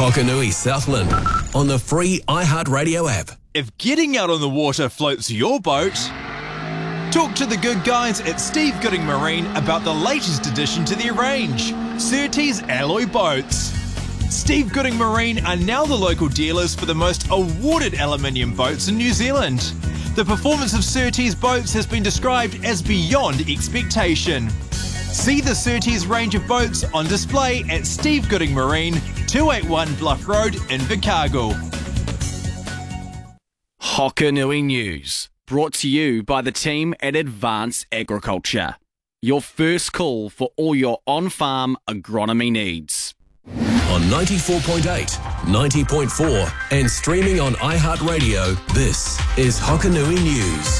Hokanui Southland on the free iHeartRadio app. If getting out on the water floats your boat, talk to the good guys at Steve Gooding Marine about the latest addition to their range, Surtees Alloy Boats. Steve Gooding Marine are now the local dealers for the most awarded aluminium boats in New Zealand. The performance of Surtees boats has been described as beyond expectation. See the Surtees range of boats on display at Steve Gooding Marine, 281 Bluff Road in Invercargill. Hokanui News, brought to you by the team at Advance Agriculture. Your first call for all your on-farm agronomy needs. On 94.8, 90.4 and streaming on iHeartRadio, this is Hokanui News.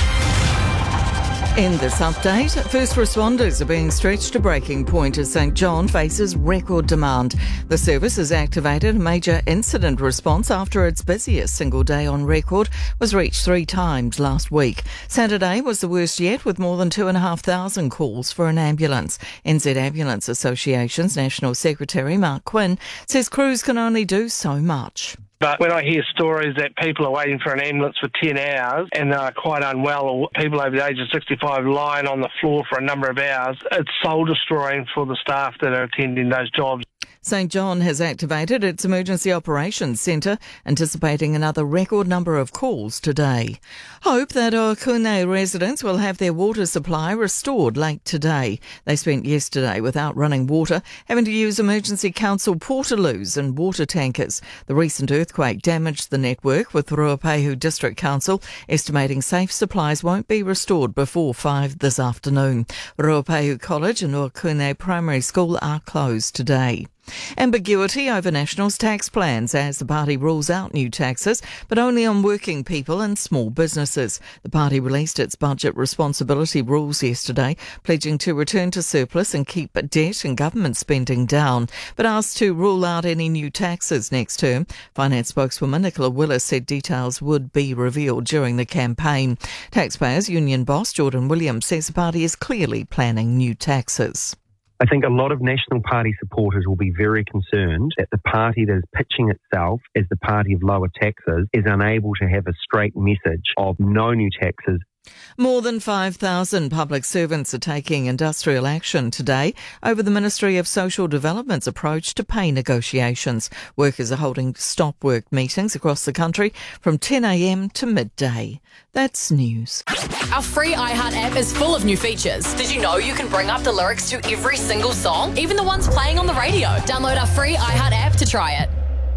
In this update, first responders are being stretched to breaking point as St John faces record demand. The service has activated a major incident response after its busiest single day on record was reached 3 times last week. Saturday was the worst yet, with more than 2,500 calls for an ambulance. NZ Ambulance Association's National Secretary Mark Quinn says crews can only do so much. But when I hear stories that people are waiting for an ambulance for 10 hours and are quite unwell, or people over the age of 65 lying on the floor for a number of hours, it's soul-destroying for the staff that are attending those jobs. St John has activated its Emergency Operations Centre, anticipating another record number of calls today. Hope that Okune residents will have their water supply restored late today. They spent yesterday without running water, having to use Emergency Council portaloos and water tankers. The recent earthquake damaged the network, with Ruapehu District Council estimating safe supplies won't be restored before 5 this afternoon. Ruapehu College and Okune Primary School are closed today. Ambiguity over National's tax plans as the party rules out new taxes, but only on working people and small businesses. The party released its budget responsibility rules yesterday, pledging to return to surplus and keep debt and government spending down, but asked to rule out any new taxes next term. Finance spokeswoman Nicola Willis said details would be revealed during the campaign. Taxpayers Union boss Jordan Williams says the party is clearly planning new taxes. I think a lot of National Party supporters will be very concerned that the party that is pitching itself as the party of lower taxes is unable to have a straight message of no new taxes. More than 5,000 public servants are taking industrial action today over the Ministry of Social Development's approach to pay negotiations. Workers are holding stop work meetings across the country from 10 a.m. to midday. That's news. Our free iHeart app is full of new features. Did you know you can bring up the lyrics to every single song, even the ones playing on the radio? Download our free iHeart app to try it.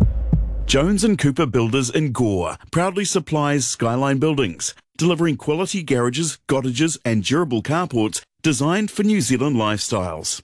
Jones & Cooper Builders in Gore proudly supplies Skyline Buildings, delivering quality garages, cottages and durable carports designed for New Zealand lifestyles.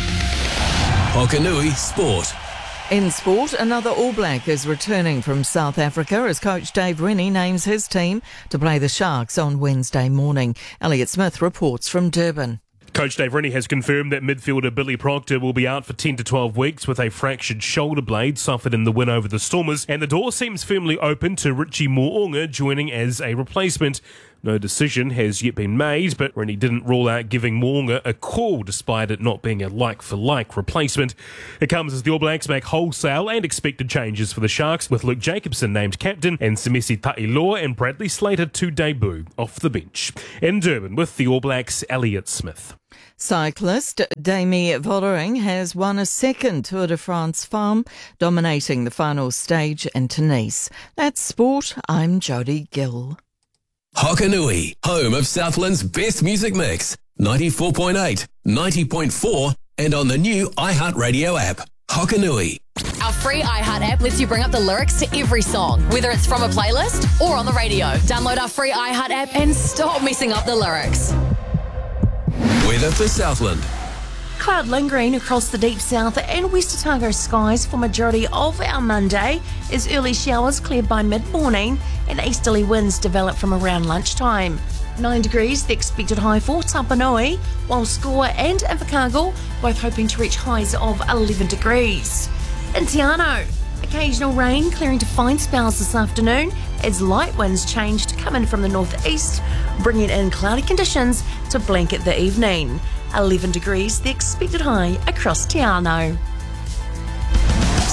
Hokanui Sport. In sport, another All Black is returning from South Africa as coach Dave Rennie names his team to play the Sharks on Wednesday morning. Elliot Smith reports from Durban. Coach Dave Rennie has confirmed that midfielder Billy Proctor will be out for 10 to 12 weeks with a fractured shoulder blade suffered in the win over the Stormers, and the door seems firmly open to Richie Mo'unga joining as a replacement. No decision has yet been made, but Rennie didn't rule out giving Mo'unga a call despite it not being a like-for-like replacement. It comes as the All Blacks make wholesale and expected changes for the Sharks, with Luke Jacobson named captain and Semesi Ta'iloa and Bradley Slater to debut off the bench. In Durban with the All Blacks, Elliot Smith. Cyclist Demi Vollering has won a second Tour de France farm, dominating the final stage in Tunis. That's sport. I'm Jodie Gill. Hokanui, home of Southland's best music mix. 94.8, 90.4 and on the new iHeartRadio app. Hokanui. Our free iHeart app lets you bring up the lyrics to every song, whether it's from a playlist or on the radio. Download our free iHeart app and stop messing up the lyrics. Weather for Southland. Cloud lingering across the deep south and West Otago skies for majority of our Monday as early showers cleared by mid-morning and easterly winds develop from around lunchtime. 9 degrees the expected high for Tapanui, while Score and Invercargill both hoping to reach highs of 11 degrees. In Te Anau, occasional rain clearing to fine spells this afternoon as light winds change to come in from the northeast, bringing in cloudy conditions to blanket the evening. 11 degrees the expected high across Te Anau.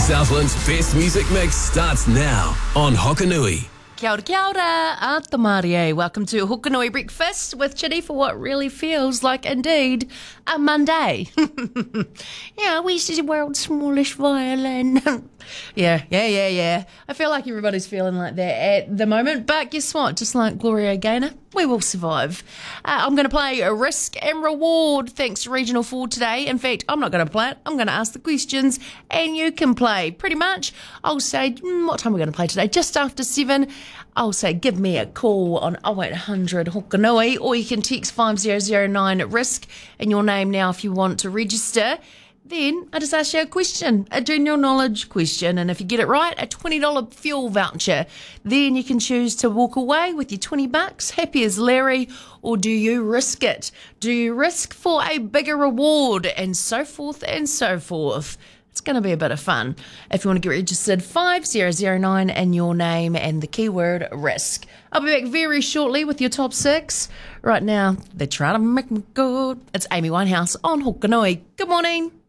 Southland's best music mix starts now on Hokanui. Kia ora, Ata Marie. Welcome to Hokanui Breakfast with Chitty for what really feels like, indeed, a Monday. Yeah, we see the world's smallest violin. Yeah. I feel like everybody's feeling like that at the moment, but guess what? Just like Gloria Gaynor, we will survive. I'm going to play a risk and reward thanks to Regional 4 today. In fact, I'm not going to play it. I'm going to ask the questions and you can play. Pretty much, I'll say, what time are we going to play today? Just after 7. I'll say, give me a call on 0800 Hokanui, or you can text 5009 at risk and your name now if you want to register. Then I just ask you a question, a general knowledge question, and if you get it right, a $20 fuel voucher. Then you can choose to walk away with your $20, happy as Larry, or do you risk it? Do you risk for a bigger reward? And so forth and so forth. It's going to be a bit of fun. If you want to get registered, 5009 and your name and the keyword risk. I'll be back very shortly with your top 6. Right now, they're trying to make me good. It's Amy Winehouse on Hokanui. Good morning.